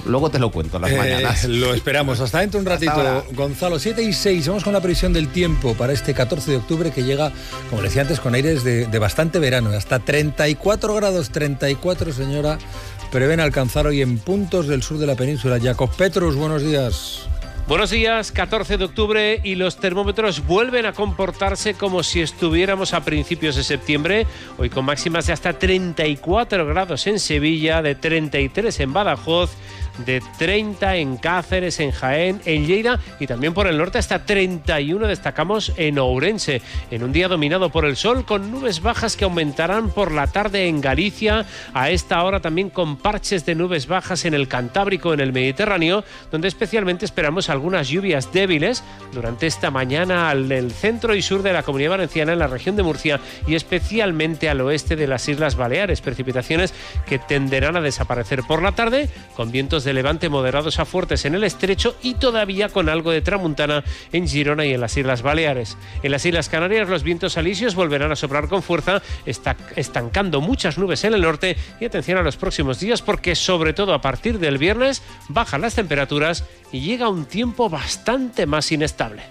luego te lo cuento las mañanas. Lo esperamos. Hasta dentro un ratito, Gonzalo. 7:06. Vamos con la previsión del tiempo para este 14 de octubre que llega, como decía antes, con aires de bastante verano. Hasta 34 grados, 34, señora, prevén alcanzar hoy en puntos del sur de la península. Jacob Petrus, buenos días. Buenos días, 14 de octubre y los termómetros vuelven a comportarse como si estuviéramos a principios de septiembre, hoy con máximas de hasta 34 grados en Sevilla, de 33 en Badajoz, de 30 en Cáceres, en Jaén, en Lleida y también por el norte hasta 31 destacamos en Ourense, en un día dominado por el sol con nubes bajas que aumentarán por la tarde en Galicia, a esta hora también con parches de nubes bajas en el Cantábrico, en el Mediterráneo, donde especialmente esperamos algunas lluvias débiles durante esta mañana al centro y sur de la Comunidad Valenciana, en la región de Murcia y especialmente al oeste de las Islas Baleares, precipitaciones que tenderán a desaparecer por la tarde, con vientos de levante moderados a fuertes en el estrecho y todavía con algo de tramuntana en Girona y en las Islas Baleares. En las Islas Canarias los vientos alisios volverán a soplar con fuerza, estancando muchas nubes en el norte y atención a los próximos días porque sobre todo a partir del viernes bajan las temperaturas y llega un tiempo bastante más inestable.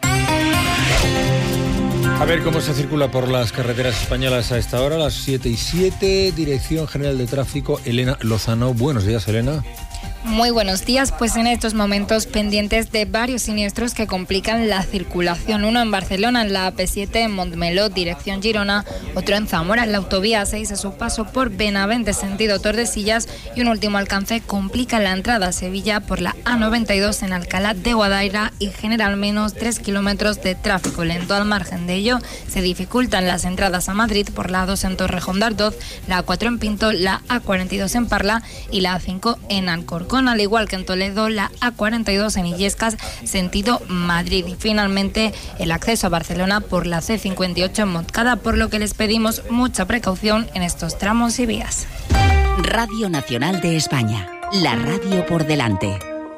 A ver cómo se circula por las carreteras españolas a esta hora, las 7:07, Dirección General de Tráfico, Elena Lozano. Buenos días, Elena. Muy buenos días, pues en estos momentos pendientes de varios siniestros que complican la circulación. Uno en Barcelona, en la AP7, en Montmeló, dirección Girona. Otro en Zamora, en la autovía 6, a su paso por Benavente, sentido Tordesillas. Y un último alcance complica la entrada a Sevilla por la A92 en Alcalá de Guadaira y genera al menos 3 kilómetros de tráfico lento. Al margen de ello, se dificultan las entradas a Madrid por la A2 en Torrejón de Ardoz, la A4 en Pinto, la A42 en Parla y la A5 en Alcorcón. Al igual que en Toledo, la A42 en Illescas, sentido Madrid. Y finalmente el acceso a Barcelona por la C58 en Montcada, por lo que les pedimos mucha precaución en estos tramos y vías. Radio Nacional de España, la radio por delante.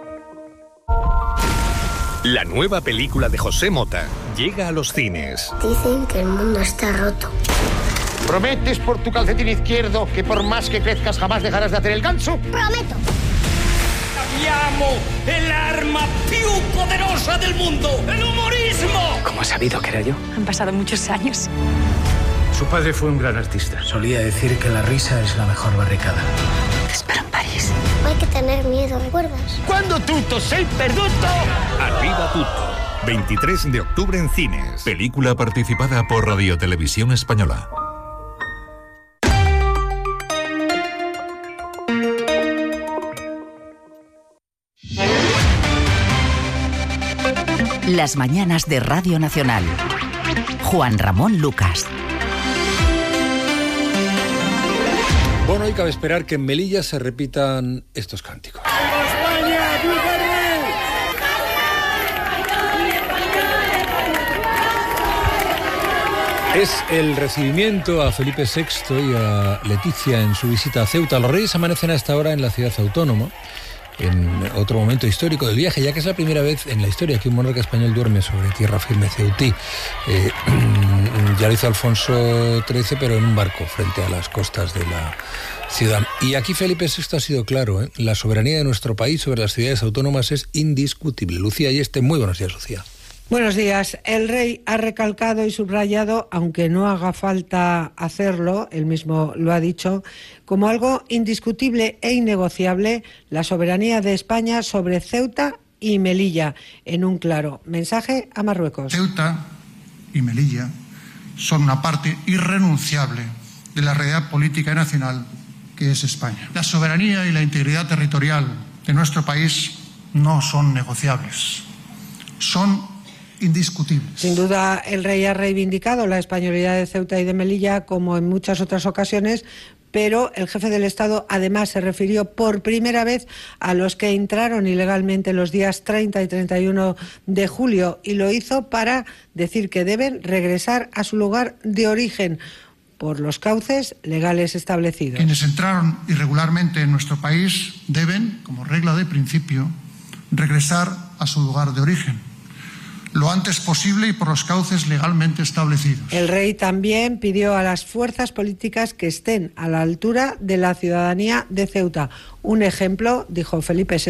La nueva película de José Mota llega a los cines. Dicen que el mundo está roto. ¿Prometes por tu calcetín izquierdo que por más que crezcas jamás dejarás de hacer el ganso? ¡Prometo! Llamo el arma più poderosa del mundo, el humorismo. ¿Cómo has sabido que era yo? Han pasado muchos años. Su padre fue un gran artista. Solía decir que la risa es la mejor barricada. Te espero en París. No hay que tener miedo, ¿recuerdas? Cuando tutto sei perduto. Arriba tutto. 23 de octubre en cines. Película participada por Radio Televisión Española. Las mañanas de Radio Nacional. Juan Ramón Lucas. Bueno, hoy cabe esperar que en Melilla se repitan estos cánticos. Es el recibimiento a Felipe VI y a Leticia en su visita a Ceuta. Los reyes amanecen a esta hora en la ciudad autónoma, en otro momento histórico del viaje, ya que es la primera vez en la historia que un monarca español duerme sobre tierra firme ceutí. Ya lo hizo Alfonso XIII, pero en un barco frente a las costas de la ciudad. Y aquí Felipe VI ha sido claro, la soberanía de nuestro país sobre las ciudades autónomas es indiscutible. Lucía Ayeste, muy buenos días, Lucía. Buenos días. El rey ha recalcado y subrayado, aunque no haga falta hacerlo, él mismo lo ha dicho, como algo indiscutible e innegociable, la soberanía de España sobre Ceuta y Melilla, en un claro mensaje a Marruecos. Ceuta y Melilla son una parte irrenunciable de la realidad política y nacional que es España. La soberanía y la integridad territorial de nuestro país no son negociables, son indiscutibles. Sin duda, el rey ha reivindicado la españolidad de Ceuta y de Melilla, como en muchas otras ocasiones, pero el jefe del Estado además se refirió por primera vez a los que entraron ilegalmente los días 30 y 31 de julio y lo hizo para decir que deben regresar a su lugar de origen por los cauces legales establecidos. Quienes entraron irregularmente en nuestro país deben, como regla de principio, regresar a su lugar de origen lo antes posible y por los cauces legalmente establecidos. El rey también pidió a las fuerzas políticas que estén a la altura de la ciudadanía de Ceuta. Un ejemplo, dijo Felipe VI,